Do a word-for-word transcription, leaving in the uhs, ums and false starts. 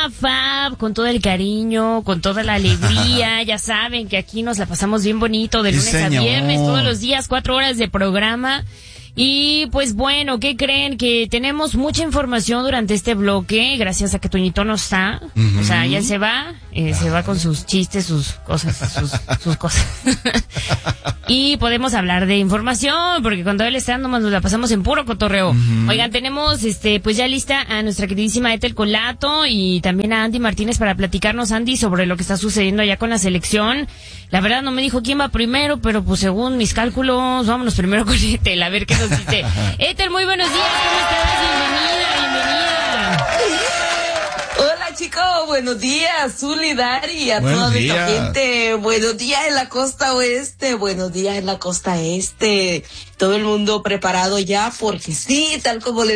Fab Fab, con todo el cariño, con toda la alegría. Ya saben que aquí nos la pasamos bien bonito de lunes sí, a viernes, todos los días, cuatro horas de programa. Y pues bueno, ¿qué creen? Que tenemos mucha información durante este bloque, gracias a que Toñito no está. Uh-huh. O sea, ya se va, eh, se va con sus chistes, sus cosas, sus, sus cosas. Y podemos hablar de información, porque cuando él está, nomás nos la pasamos en puro cotorreo. Uh-huh. Oigan, tenemos este pues ya lista a nuestra queridísima Ethel Colato y también a Andy Martínez para platicarnos, Andy, sobre lo que está sucediendo allá con la selección. La verdad no me dijo quién va primero, pero pues según mis cálculos, vámonos primero con Ethel, a ver qué nos dice. Ethel, muy buenos días, ¿cómo estás? Bienvenida, bienvenida. Hola chicos, buenos días, Zuli, Dari, a buenos toda días. nuestra gente. Buenos días en la costa oeste, buenos días en la costa este. Todo el mundo preparado ya, porque sí, tal como le